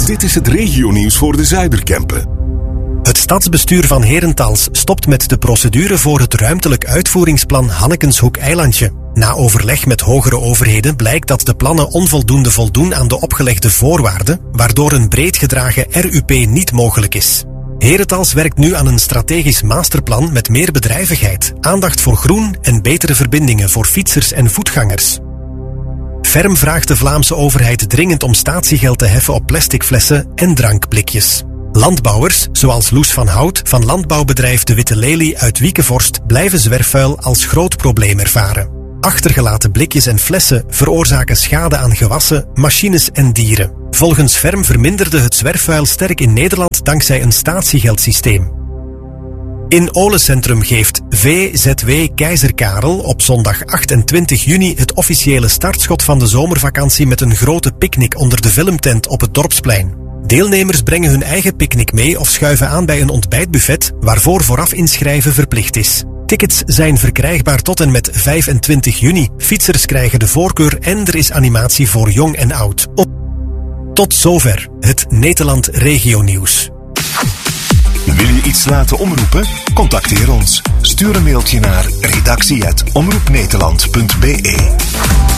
Dit is het regionieuws voor de Zuiderkempen. Het stadsbestuur van Herentals stopt met de procedure voor het ruimtelijk uitvoeringsplan Hannekenshoek-Eilandje. Na overleg met hogere overheden blijkt dat de plannen onvoldoende voldoen aan de opgelegde voorwaarden, waardoor een breed gedragen RUP niet mogelijk is. Herentals werkt nu aan een strategisch masterplan met meer bedrijvigheid, aandacht voor groen en betere verbindingen voor fietsers en voetgangers. Ferm vraagt de Vlaamse overheid dringend om statiegeld te heffen op plastic flessen en drankblikjes. Landbouwers, zoals Loes van Hout van landbouwbedrijf De Witte Lelie uit Wiekevorst, blijven zwerfvuil als groot probleem ervaren. Achtergelaten blikjes en flessen veroorzaken schade aan gewassen, machines en dieren. Volgens Ferm verminderde het zwerfvuil sterk in Nederland dankzij een statiegeldsysteem. In Olencentrum geeft VZW Keizer Karel op zondag 28 juni het officiële startschot van de zomervakantie met een grote picknick onder de filmtent op het Dorpsplein. Deelnemers brengen hun eigen picknick mee of schuiven aan bij een ontbijtbuffet waarvoor vooraf inschrijven verplicht is. Tickets zijn verkrijgbaar tot en met 25 juni. Fietsers krijgen de voorkeur en er is animatie voor jong en oud. Tot zover het Nederland Regionieuws. Wil je iets laten omroepen? Contacteer ons. Stuur een mailtje naar redactie@omroepnederland.be.